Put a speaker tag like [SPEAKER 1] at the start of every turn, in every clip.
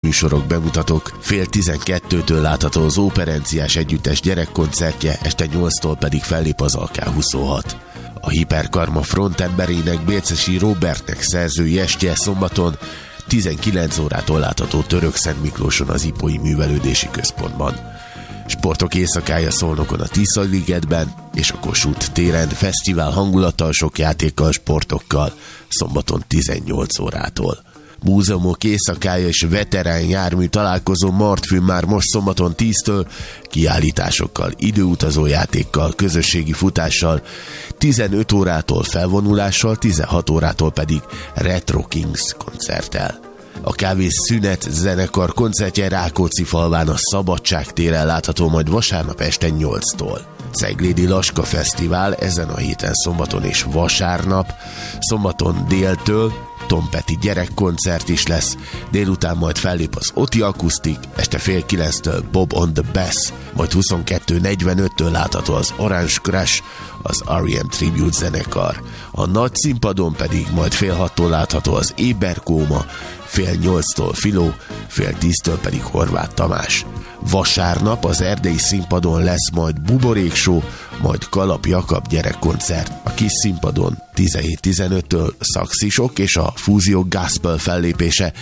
[SPEAKER 1] műsorok, bemutatók. 11:30-től látható az Operenciás Együttes gyerekkoncertje, este 8-tól pedig fellép az AK26. A Hiperkarma frontemberének, Bércesi Robertnek szerzői estje szombaton 19 órától látható Törökszent Miklóson az Ipói Művelődési Központban. Sportok éjszakája Szolnokon a Tisza-ligetben és a Kossuth téren fesztivál hangulattal, sok játékkal, sportokkal szombaton 18 órától. Múzeumok éjszakája és veterán jármű találkozó Martfűn már most szombaton 10-től, kiállításokkal, időutazó játékkal, közösségi futással, 15 órától felvonulással, 16 órától pedig Retro Kings koncerttel. A Kávész Szünet zenekar koncertje Rákóczifalván a Szabadság téren látható majd vasárnap este 8-tól. Ceglédi Laska Fesztivál ezen a héten szombaton és vasárnap, szombaton déltől Tom Petty gyerekkoncert is lesz, délután majd fellép az Oti Akusztik, este 8:30-től Bob on the Bass, majd 22:45-től látható az Orange Crush, az R.E.M. Tribute zenekar. A nagy színpadon pedig majd 6:30-tól látható az Éberkóma, 7:30-tól Filó, 9:30-től pedig Horváth Tamás. Vasárnap az erdélyi színpadon lesz majd Buborék Show, majd Kalap Jakab gyerekkoncert. A kis színpadon 17:15-től Szaxisok és a Fúzió Gospel fellépése,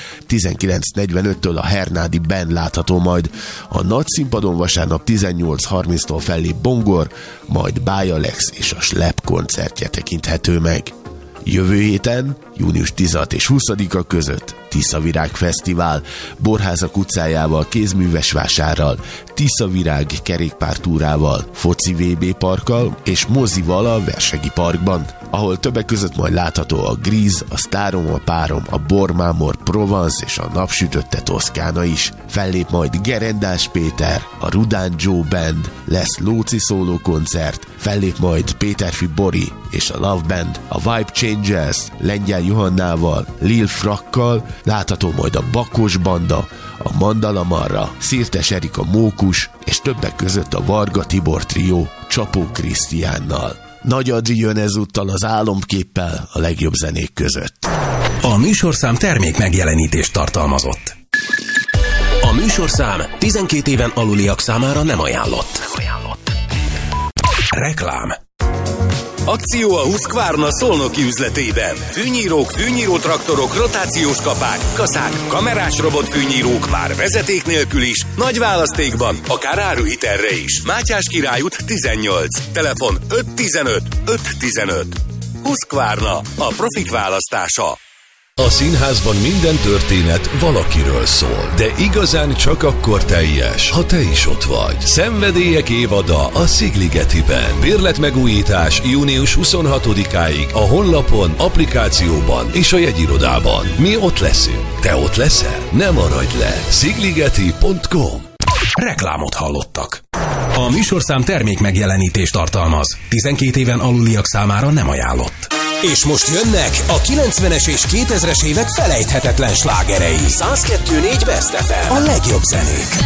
[SPEAKER 1] 19:45-től a Hernádi Band látható majd. A nagy színpadon vasárnap 18:30-tól fellép Bongor, majd Bája Lex és a Slep koncertje tekinthető meg. Jövő héten, június 16 és 20-a között Tiszavirág Fesztivál, Borházak utcájával, kézműves vásárral, Tiszavirág kerékpártúrával, foci VB parkkal és mozival a Versegi Parkban, ahol többek között majd látható a Gríz, a Sztárom, a Párom, a Bormámor Provence és a Napsütötte Toszkána is. Fellép majd Gerendás Péter, a Rudán Joe Band, lesz Lóci szóló koncert, fellép majd Péterfi Bori és a Love Band, a Vibe Changers, Lengyel Johannával, Lil Frakkal, látható majd a Bakos Banda, a Mandala Marra, Szirtes Erika Mókus, és többek között a Varga Tibor trió Csapó Krisztiánnal. Nagy Adri jön ezúttal az Álomképpel a legjobb zenék között.
[SPEAKER 2] A műsorszám termék megjelenítést tartalmazott. A műsorszám 12 éven aluliak számára nem ajánlott. Reklám. Akció a Husqvarna szolnoki üzletében. Fűnyírók, fűnyírótraktorok, rotációs kapák, kaszák, kamerás robotfűnyírók már vezeték nélkül is, nagy választékban, akár áruhitelre is. Mátyás Király út 18, telefon 515 515. Husqvarna, a profik választása.
[SPEAKER 3] A színházban minden történet valakiről szól, de igazán csak akkor teljes, ha te is ott vagy. Szenvedélyek évada a Szigligetiben. Bérletmegújítás június 26-áig a honlapon, applikációban és a jegyirodában. Mi ott leszünk. Te ott leszel? Ne maradj le. Szigligeti.com.
[SPEAKER 2] Reklámot hallottak. A műsorszám termék megjelenítést tartalmaz. 12 éven aluliak számára nem ajánlott. És most jönnek a 90-es és 2000-es évek felejthetetlen slágerei. 102.4 Best FM. A legjobb zenék.